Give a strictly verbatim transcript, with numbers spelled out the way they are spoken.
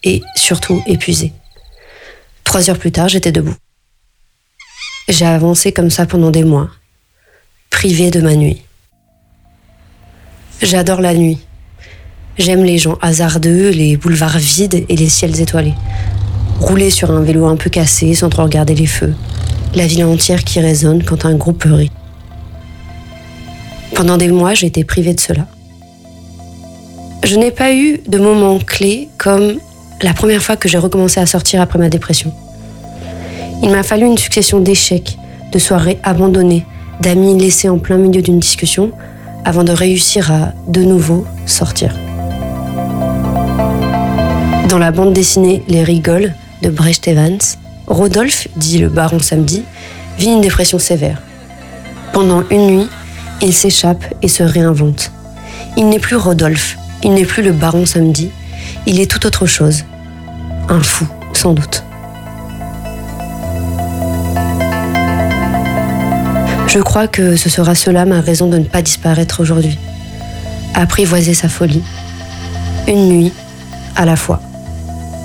et surtout épuisée. Trois heures plus tard, j'étais debout. J'ai avancé comme ça pendant des mois, privée de ma nuit. J'adore la nuit. J'aime les gens hasardeux, les boulevards vides et les ciels étoilés. Rouler sur un vélo un peu cassé sans trop regarder les feux. La ville entière qui résonne quand un groupe rit. Pendant des mois, j'ai été privée de cela. Je n'ai pas eu de moment clé comme la première fois que j'ai recommencé à sortir après ma dépression. Il m'a fallu une succession d'échecs, de soirées abandonnées, d'amis laissés en plein milieu d'une discussion avant de réussir à, de nouveau, sortir. Dans la bande dessinée Les Rigoles de Brecht Evans, Rodolphe, dit le baron Samedi, vit une dépression sévère. Pendant une nuit, il s'échappe et se réinvente. Il n'est plus Rodolphe, il n'est plus le baron Samedi, il est tout autre chose. Un fou, sans doute. Je crois que ce sera cela ma raison de ne pas disparaître aujourd'hui. Apprivoiser sa folie. Une nuit à la fois.